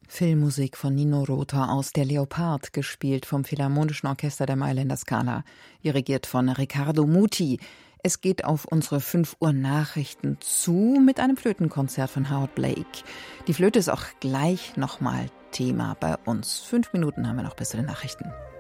Filmmusik von Nino Rota aus Der Leopard, gespielt vom Philharmonischen Orchester der Mailänder Scala, dirigiert von Riccardo Muti. Es geht auf unsere 5 Uhr Nachrichten zu mit einem Flötenkonzert von Howard Blake. Die Flöte ist auch gleich nochmal Thema bei uns. 5 Minuten haben wir noch bis zu den Nachrichten.